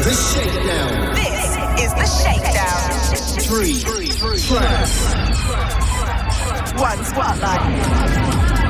The Shakedown. This is The Shakedown. 3 tracks. 1 spotlight.